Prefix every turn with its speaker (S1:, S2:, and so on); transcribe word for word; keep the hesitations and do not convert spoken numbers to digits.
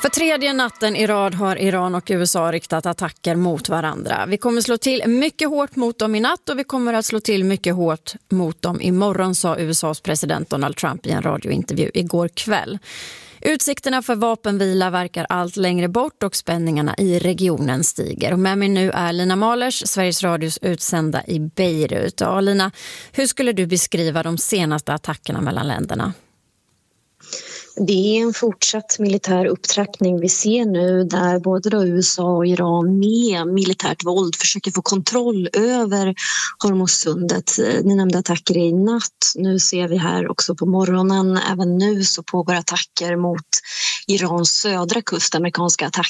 S1: För tredje natten i rad har Iran och U S A riktat attacker mot varandra. Vi kommer slå till mycket hårt mot dem i natt och vi kommer att slå till mycket hårt mot dem imorgon, sa U S A:s president Donald Trump i en radiointervju igår kväll. Utsikterna för vapenvila verkar allt längre bort och spänningarna i regionen stiger. Och med mig nu är Lina Mahlers, Sveriges Radios utsända i Beirut. Ja, Lina, hur skulle du beskriva de senaste attackerna mellan länderna?
S2: Det är en fortsatt militär upptrappning vi ser nu där både då U S A och Iran med militärt våld försöker få kontroll över Hormuzsundet. Ni nämnde attacker i natt. Nu ser vi här också på morgonen. Även nu så pågår attacker mot Irans södra kust, amerikanska attacker